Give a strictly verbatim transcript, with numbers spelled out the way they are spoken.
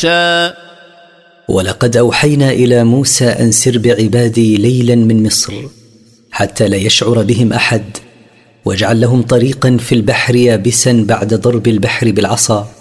يخشى ولقد أوحينا إلى موسى أن سر بعبادي ليلا من مصر حتى لا يشعر بهم أحد، واجعل لهم طريقا في البحر يابسا بعد ضرب البحر بالعصا،